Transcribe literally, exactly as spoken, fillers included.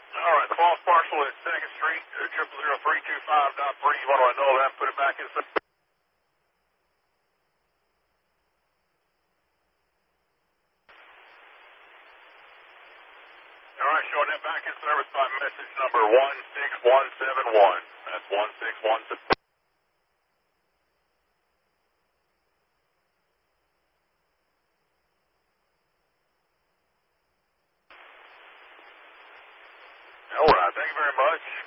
All right, the false parcel at second Street, triple zero three two five dot three. You want to know that and put it back in? All right, showing that back in service by message number one six one seven one. That's one six one seven. All right, thank you very much.